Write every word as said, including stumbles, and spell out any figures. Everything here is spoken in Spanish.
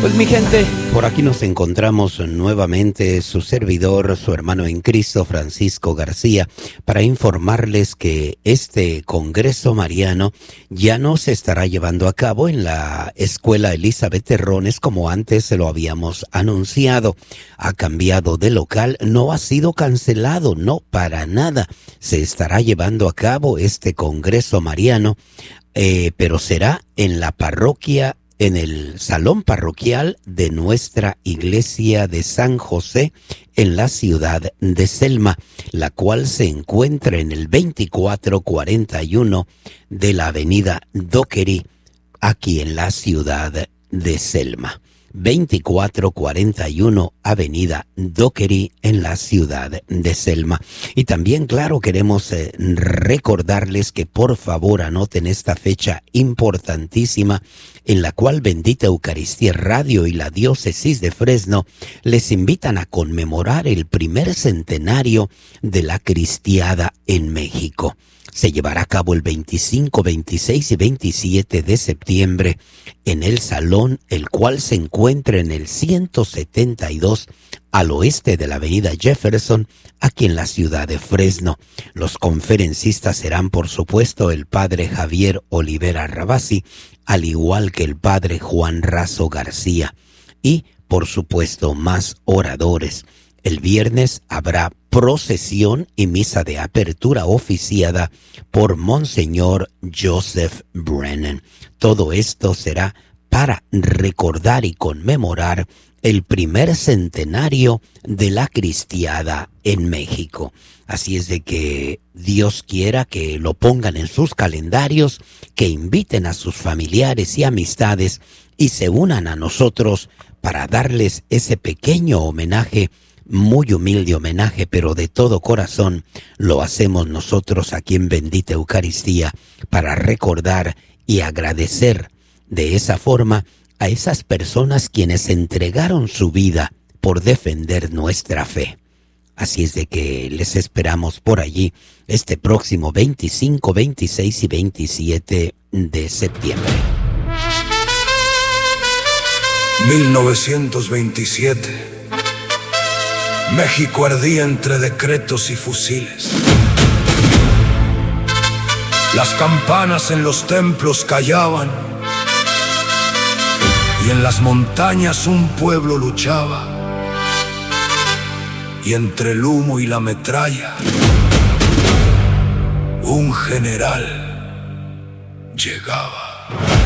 Pues mi gente, por aquí nos encontramos nuevamente su servidor, su hermano en Cristo, Francisco García, para informarles que este Congreso Mariano ya no se estará llevando a cabo en la Escuela Elizabeth Terrones como antes se lo habíamos anunciado. Ha cambiado de local, no ha sido cancelado, no, para nada. Se estará llevando a cabo este Congreso Mariano, eh, pero será en la parroquia en el salón parroquial de nuestra iglesia de San José en la ciudad de Selma, la cual se encuentra en el veinticuatro cuarenta y uno de la avenida Dockery, aquí en la ciudad de Selma. veinticuatro cuarenta y uno avenida Dockery en la ciudad de Selma. Y también, claro, queremos eh, recordarles que por favor anoten esta fecha importantísima en la cual Bendita Eucaristía Radio y la Diócesis de Fresno les invitan a conmemorar el primer centenario de la cristiada en México. Se llevará a cabo el veinticinco, veintiséis y veintisiete de septiembre en el salón, el cual se encuentra en el ciento setenta y dos al oeste de la avenida Jefferson, aquí en la ciudad de Fresno. Los conferencistas serán, por supuesto, el padre Javier Olivera Rabasi, al igual que el padre Juan Razo García. Y, por supuesto, más oradores. El viernes habrá procesión y misa de apertura oficiada por Monseñor Joseph Brennan. Todo esto será para recordar y conmemorar el primer centenario de la cristiada en México. Así es de que Dios quiera que lo pongan en sus calendarios, que inviten a sus familiares y amistades y se unan a nosotros para darles ese pequeño homenaje, muy humilde homenaje, pero de todo corazón lo hacemos nosotros aquí en Bendita Eucaristía para recordar y agradecer de esa forma a esas personas quienes entregaron su vida por defender nuestra fe. Así es de que les esperamos por allí este próximo veinticinco, veintiséis y veintisiete de septiembre. mil novecientos veintisiete. México ardía entre decretos y fusiles. Las campanas en los templos callaban y en las montañas un pueblo luchaba. Y entre el humo y la metralla, un general llegaba.